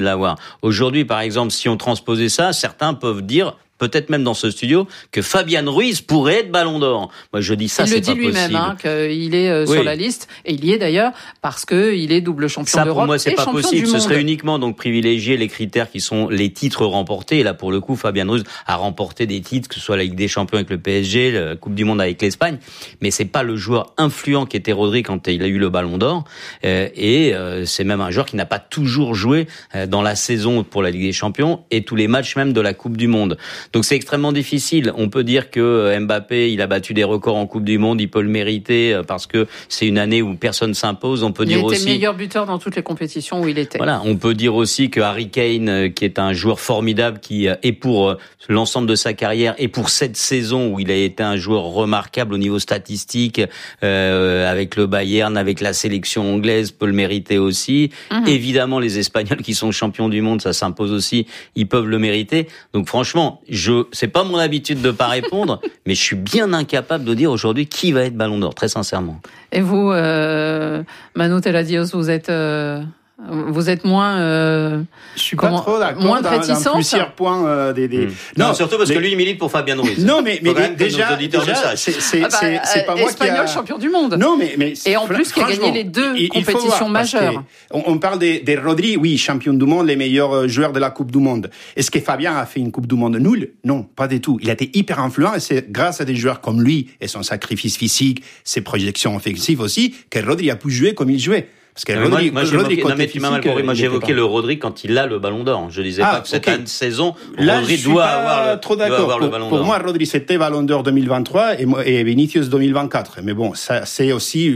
de l'avoir. Aujourd'hui, par exemple, si on transposait ça, certains peuvent dire, peut-être même dans ce studio, que Fabian Ruiz pourrait être Ballon d'Or. Moi, je dis ça, c'est pas possible. Il le dit lui-même, qu'il est sur la liste, et il y est d'ailleurs parce que il est double champion d'Europe. Ça, pour moi, c'est et pas champion possible. du Ce monde. serait uniquement donc privilégier les critères qui sont les titres remportés. Et là, pour le coup, Fabian Ruiz a remporté des titres, que ce soit la Ligue des Champions avec le PSG, la Coupe du Monde avec l'Espagne. Mais c'est pas le joueur influent qui était Rodri quand il a eu le Ballon d'Or. C'est même un joueur qui n'a pas toujours joué dans la saison pour la Ligue des Champions et tous les matchs même de la Coupe du Monde. Donc c'est extrêmement difficile. On peut dire que Mbappé, il a battu des records en Coupe du Monde, il peut le mériter parce que c'est une année où personne s'impose. On peut dire aussi. Il était meilleur buteur dans toutes les compétitions où il était. Voilà, on peut dire aussi que Harry Kane, qui est un joueur formidable, qui est pour l'ensemble de sa carrière et pour cette saison où il a été un joueur remarquable au niveau statistique, avec le Bayern, avec la sélection anglaise, peut le mériter aussi. Évidemment, les Espagnols qui sont champions du monde, ça s'impose aussi, ils peuvent le mériter. Donc franchement, c'est pas mon habitude de pas répondre, mais je suis bien incapable de dire aujourd'hui qui va être Ballon d'Or, très sincèrement. Et vous, Manu Teladios, vous êtes moins. Je suis pas trop d'accord moins dans plusieurs points Non, surtout parce que lui il milite pour Fabian Ruiz. Non, mais déjà, c'est pas moi qui Espagnol champion du monde. Non, mais et en plus qui a gagné les deux compétitions majeures. On parle de Rodri, oui, champion du monde, les meilleurs joueurs de la Coupe du Monde. Est-ce que Fabian a fait une Coupe du Monde nulle? Non, pas du tout. Il a été hyper influent et c'est grâce à des joueurs comme lui et son sacrifice physique, ses projections offensives aussi, que Rodri a pu jouer comme il jouait. Parce que moi j'ai évoqué le Rodri quand il a le Ballon d'Or. Je disais pas que cette saison, Rodri doit avoir le Ballon d'Or. Pour moi, Rodri c'était Ballon d'Or 2023 et Vinicius 2024. Mais bon, ça c'est aussi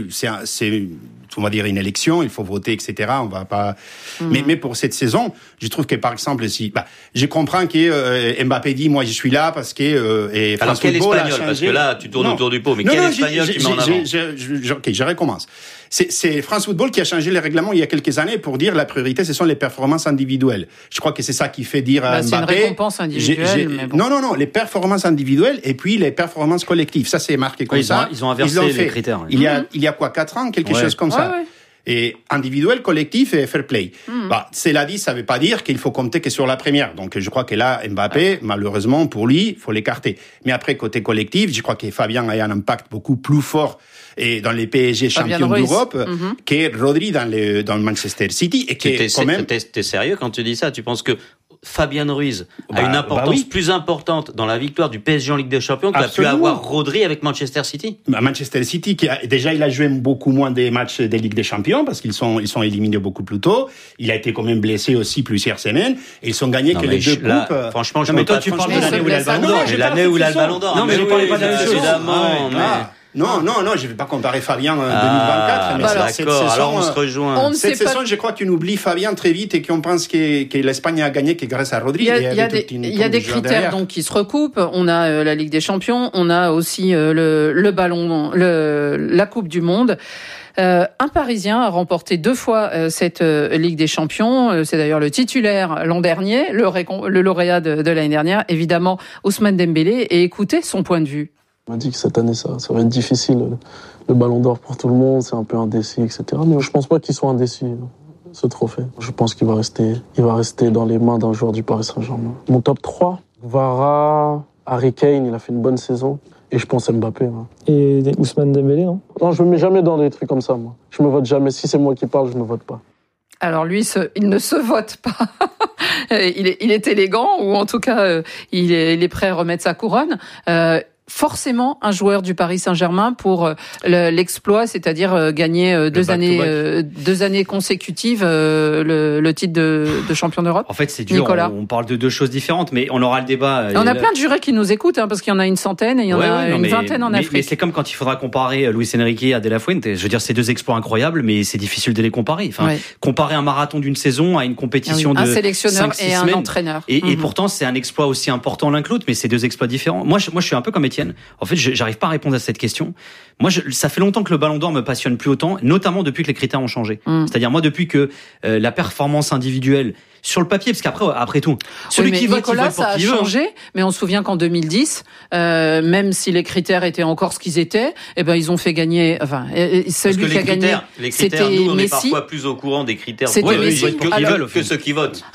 on va dire une élection, il faut voter, etc. On va pas. Mais pour cette saison, je trouve que par exemple, je comprends que Mbappé dit moi je suis là parce que. Alors quel Espagnol? Parce que là tu tournes autour du pot. Mais quel Espagnol tu mets en avant? Ok, je recommence. C'est France Football qui a changé les règlements il y a quelques années pour dire la priorité, ce sont les performances individuelles. Je crois que c'est ça qui fait dire à Mbappé. C'est une récompense individuelle. Mais bon. Non, les performances individuelles et puis les performances collectives. Ça, c'est marqué comme ça. Ils ont inversé les critères. Il y a quoi, 4 ans, quelque chose comme ça. Ouais. Et individuel, collectif et fair play. Cela dit, ça veut pas dire qu'il faut compter que sur la première. Donc, je crois que là, Mbappé, malheureusement, pour lui, il faut l'écarter. Mais après, côté collectif, je crois que Fabien a un impact beaucoup plus fort et dans les PSG champions d'Europe que Rodri dans le Manchester City. Et que t'es sérieux quand tu dis ça? Tu penses que Fabian Ruiz a une importance plus importante dans la victoire du PSG en Ligue des Champions qu'a pu avoir Rodri avec Manchester City? Manchester City, il a joué beaucoup moins des matchs des Ligues des Champions parce qu'ils sont éliminés beaucoup plus tôt. Il a été quand même blessé aussi plusieurs semaines. Et ils sont gagnés les deux coupes. Franchement, je mais toi, tu parles de l'année où il a le Ballon d'Or. L'année où il a le Ballon d'Or. Non, mais je parlais pas de la même chose. Évidemment, Non, je vais pas comparer Fabien en 2024. Mais cette saison, alors on se rejoint. Cette saison, je crois qu'on oublie Fabien très vite et qu'on pense que l'Espagne a gagné que grâce à Rodri. Il y a des critères donc qui se recoupent. On a la Ligue des Champions, on a aussi le ballon, la Coupe du Monde. Un Parisien a remporté 2 fois cette Ligue des Champions. C'est d'ailleurs le titulaire l'an dernier, le lauréat de l'année dernière. Évidemment, Ousmane Dembélé. Et écoutez son point de vue. On m'a dit que cette année, ça va être difficile. Le Ballon d'Or pour tout le monde, c'est un peu indécis, etc. Mais je pense pas qu'il soit indécis, ce trophée. Je pense qu'il va rester dans les mains d'un joueur du Paris Saint-Germain. Mon top 3, Vara, Harry Kane, il a fait une bonne saison. Et je pense Mbappé. Hein. Et Ousmane Dembélé, non? Non, je me mets jamais dans des trucs comme ça, moi. Je me vote jamais. Si c'est moi qui parle, je me vote pas. Alors lui, il ne se vote pas. Il est élégant, ou en tout cas, il est prêt à remettre sa couronne. Forcément un joueur du Paris Saint-Germain pour l'exploit, c'est-à-dire gagner deux années consécutives le titre de champion d'Europe. En fait, c'est dur. On parle de 2 choses différentes, mais on aura le débat. On a plein de jurés qui nous écoutent, parce qu'il y en a une centaine et il y en a une vingtaine en Afrique. Mais c'est comme quand il faudra comparer Luis Enrique à De La Fuente. Je veux dire, c'est 2 exploits incroyables, mais c'est difficile de les comparer. Comparer un marathon d'une saison à une compétition de 5-6 semaines. Un sélectionneur et un entraîneur. Et pourtant, c'est un exploit aussi important l'un que l'autre, mais c'est 2 exploits différents. Moi, je suis un peu comme Étienne. En fait, j'arrive pas à répondre à cette question. Moi, ça fait longtemps que le Ballon d'Or me passionne plus autant, notamment depuis que les critères ont changé. C'est-à-dire, moi, depuis que la performance individuelle sur le papier, parce après tout, celui qui vote, Nicolas, ça a changé, mais on se souvient qu'en 2010, même si les critères étaient encore ce qu'ils étaient, ils ont fait gagner, celui qui a gagné, les critères, c'était nous, on Messi. est parfois plus au courant des critères que ceux qui votent.